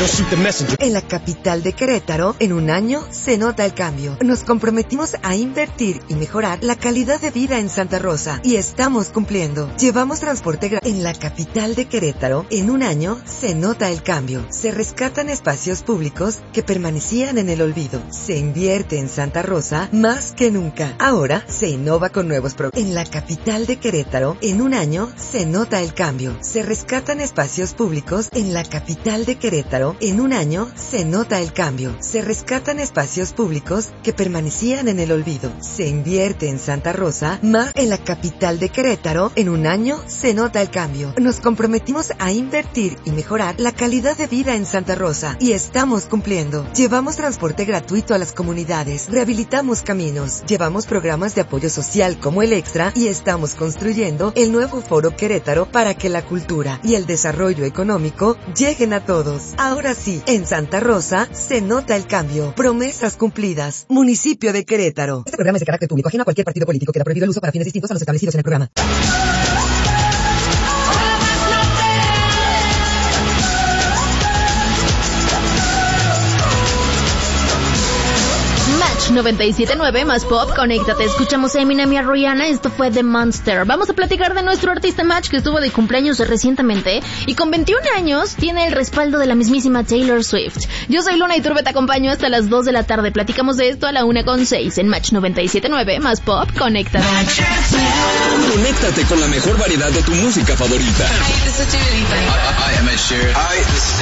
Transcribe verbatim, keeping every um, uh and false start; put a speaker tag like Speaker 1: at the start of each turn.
Speaker 1: En la capital de Querétaro, en un año se nota el cambio. Nos comprometimos a invertir y mejorar la calidad de vida en Santa Rosa y estamos cumpliendo. Llevamos transporte gra- en la capital de Querétaro, en un año se nota el cambio. Se rescatan espacios públicos que permanecían en el olvido. Se invierte en Santa Rosa más que nunca. Ahora se innova con nuevos programas. En la capital de Querétaro, en un año se nota el cambio. Se rescatan espacios públicos en la capital de Querétaro. En un año se nota el cambio. Se rescatan espacios públicos que permanecían en el olvido. Se invierte en Santa Rosa más en la capital de Querétaro. En un año se nota el cambio. Nos comprometimos a invertir y mejorar la calidad de vida en Santa Rosa y estamos cumpliendo. Llevamos transporte gratuito a las comunidades. Rehabilitamos caminos. Llevamos programas de apoyo social como el Extra y estamos construyendo el nuevo Foro Querétaro para que la cultura y el desarrollo económico lleguen a todos. Ahora sí, en Santa Rosa se nota el cambio. Promesas cumplidas. Municipio de Querétaro. Este programa es de carácter público, ajeno a cualquier partido político. Queda prohibido el uso para fines distintos a los establecidos en el programa.
Speaker 2: noventa y siete punto nueve más pop, conéctate. Escuchamos a Eminem y a Rihanna. Esto fue The Monster. Vamos a platicar de nuestro artista Match, que estuvo de cumpleaños recientemente y con veintiún años tiene el respaldo de la mismísima Taylor Swift. Yo soy Luna y Turbe, te acompaño hasta las dos de la tarde. Platicamos de esto a la una con seis en Match noventa y siete punto nueve más pop, conéctate.
Speaker 3: Conéctate con la mejor variedad de tu música favorita.
Speaker 4: Hi, this is Dua Lipa.
Speaker 5: Hi, I'm Ed Sheeran.
Speaker 6: Hi, this is